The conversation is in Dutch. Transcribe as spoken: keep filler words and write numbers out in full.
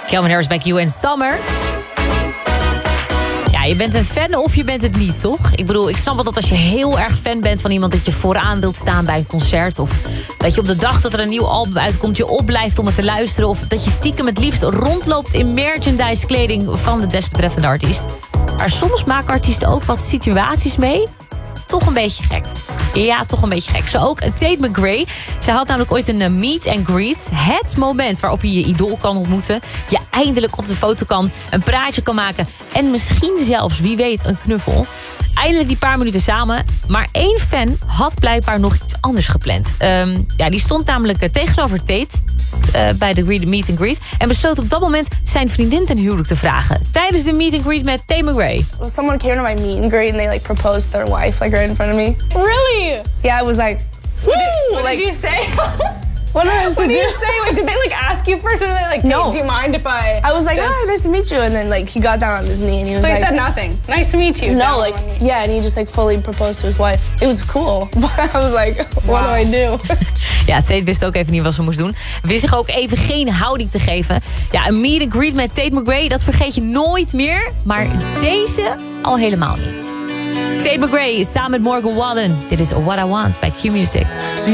Calvin Harris, Back You en Summer. Ja, je bent een fan of je bent het niet, toch? Ik bedoel, ik snap wel dat als je heel erg fan bent van iemand... dat je vooraan wilt staan bij een concert... of dat je op de dag dat er een nieuw album uitkomt... je opblijft om het te luisteren... of dat je stiekem het liefst rondloopt in merchandise kleding... van de desbetreffende artiest. Maar soms maken artiesten ook wat situaties mee... toch een beetje gek. Ja, toch een beetje gek. Zo ook Tate McRae. Zij had namelijk ooit een uh, meet and greet. Het moment waarop je je idool kan ontmoeten. Je eindelijk op de foto kan. Een praatje kan maken. En misschien zelfs, wie weet, een knuffel. Eindelijk die paar minuten samen. Maar één fan had blijkbaar nog iets anders gepland. Um, ja, die stond namelijk uh, tegenover Tate... Uh, bij de meet and greet. En besloot op dat moment zijn vriendin ten huwelijk te vragen. Tijdens de meet and greet met Tate McRae. Someone came to my meet and greet and they like proposed their wife like right in front of me. Really? Yeah, I was like, woo! What like, did you say? What did I What did you say? Wait, did they like ask you first or were they like, No. do you mind if I I was like, just... oh, nice to meet you. And then like he got down on his knee and he was So like, he said nothing. Nice to meet you. no, Down like, on one knee. yeah, and he just like fully proposed to his wife. It was cool. But I was like, what Wow. do I do? Ja, Tate wist ook even niet wat ze moest doen. Wist zich ook even geen houding te geven. Ja, een meet and greet met Tate McRae, dat vergeet je nooit meer. Maar deze al helemaal niet. Tate McRae samen met Morgan Wallen. Dit is What I Want bij Q Music.